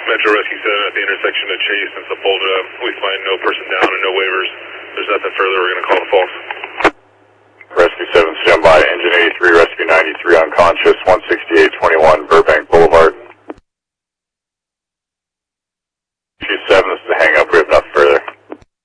Metro Rescue 7 at the intersection of Chase and Sepulveda. We find no person down and no waivers. There's nothing further. We're going to call the false. Rescue 7, stand by. Engine 83, Rescue 93 unconscious, 16821 Burbank.